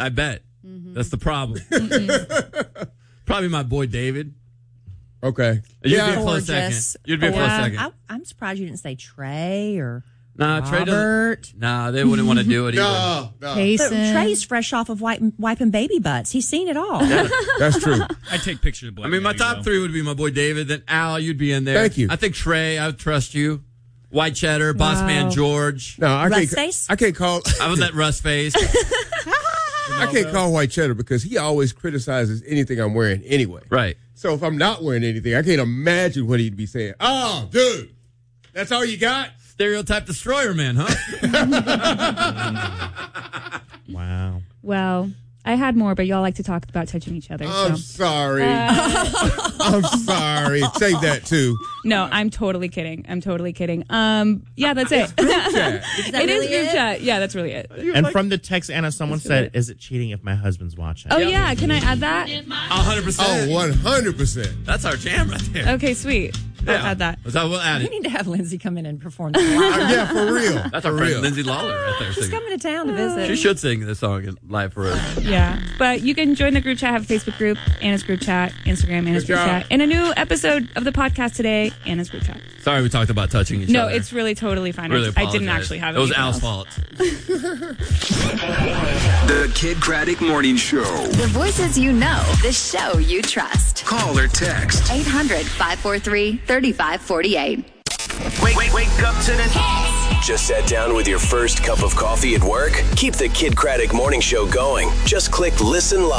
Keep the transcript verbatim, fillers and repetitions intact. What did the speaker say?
I bet. Mm-hmm. That's the problem. Probably my boy David. Okay. You'd yeah. be a close Gorgeous. second. You'd be a close Yeah, second. I, I'm surprised you didn't say Trey or Nah, Trey Robert. doesn't. Nah, they wouldn't want to do it either. No, no. But Payson. Trey's fresh off of wipe, wiping baby butts. He's seen it all. That's true. I take pictures of black. I mean, my baby, top though. three would be my boy David. Then Al, you'd be in there. Thank you. I think Trey, I would trust you. White Cheddar, Boss Wow. Man George. No, I Russ can't. face? I can't call. I would let Russ face. I can't call White Cheddar because he always criticizes anything I'm wearing anyway. Right. So if I'm not wearing anything, I can't imagine what he'd be saying. Oh, dude, that's all you got? Stereotype destroyer man, huh? Wow. Well, I had more, but y'all like to talk about touching each other. I'm so. sorry. I'm sorry. Save that too. No, I'm totally kidding. I'm totally kidding. Um, yeah, that's it. Chat. Is that It is really group it? chat. Yeah, that's really it. And from the text, Anna, someone Let's do said, it. "Is it cheating if my husband's watching?" Oh yeah, can I add that? one hundred percent. Oh, one hundred percent. That's our jam right there. Okay, sweet. I'll add that. So we'll add We it. need to have Lindsay come in and perform that live. Yeah, for real. That's for our friend real. Lindsay Lawler right there. She's singing. coming to town to visit. She should sing this song in- live for us. Yeah, but you can join the group chat. Have a Facebook group, Anna's group chat, Instagram, Anna's Good group job. chat, and a new episode of the podcast today, Anna's group chat. Sorry we talked about touching each No, other. it's really totally fine. Really I, I didn't apologize. actually have it. was anything Al's else. fault. The Kid Craddock Morning Show. The voices you know, the show you trust. Call or text. eight hundred, five four three, three five four eight. Wake, wake, wake up to the Just sat down with your first cup of coffee at work? Keep the Kid Craddock Morning Show going. Just click Listen Live.